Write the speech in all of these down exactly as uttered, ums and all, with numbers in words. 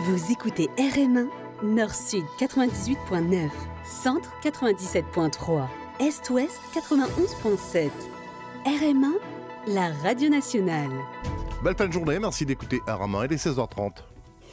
Vous écoutez R M un, Nord-Sud quatre-vingt-dix-huit virgule neuf, Centre quatre-vingt-dix-sept virgule trois, Est-Ouest quatre-vingt-onze virgule sept. R M un, la radio nationale. Belle fin de journée, merci d'écouter R M un, il est seize heures trente.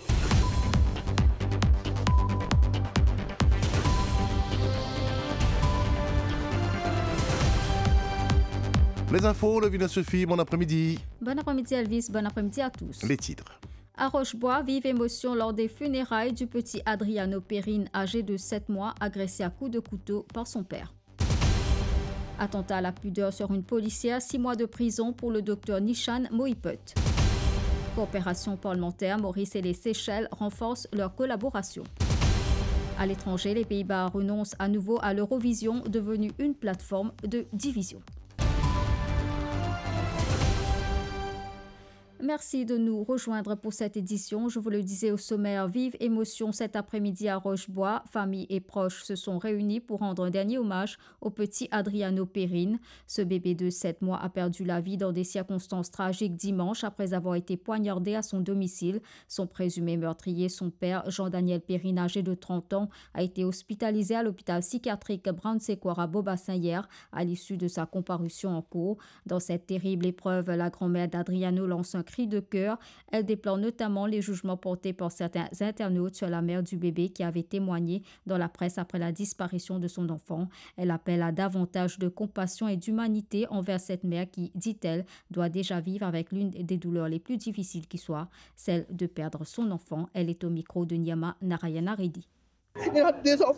Les infos, le Vina Sophie, bon après-midi. Bon après-midi Elvis, bon après-midi à tous. Les titres. À Rochebois, vive émotion lors des funérailles du petit Adriano Perrine, âgé de sept mois, agressé à coups de couteau par son père. Attentat à la pudeur sur une policière, six mois de prison pour le docteur Nishan Moiput. Coopération parlementaire, Maurice et les Seychelles renforcent leur collaboration. À l'étranger, les Pays-Bas renoncent à nouveau à l'Eurovision, devenue une plateforme de division. Merci de nous rejoindre pour cette édition. Je vous le disais au sommaire, vive émotion cet après-midi à Rochebois. Famille et proches se sont réunis pour rendre un dernier hommage au petit Adriano Perrine. Ce bébé de sept mois a perdu la vie dans des circonstances tragiques dimanche après avoir été poignardé à son domicile. Son présumé meurtrier, son père, Jean-Daniel Perrine, âgé de trente ans, a été hospitalisé à l'hôpital psychiatrique Brown-Séquard à Beaubassin hier à l'issue de sa comparution en cours. Dans cette terrible épreuve, la grand-mère d'Adriano lance un cri de cœur. Elle déplore notamment les jugements portés par certains internautes sur la mère du bébé qui avait témoigné dans la presse après la disparition de son enfant. Elle appelle à davantage de compassion et d'humanité envers cette mère qui, dit-elle, doit déjà vivre avec l'une des douleurs les plus difficiles qui soit, celle de perdre son enfant. Elle est au micro de Nyama Narayana Reddy.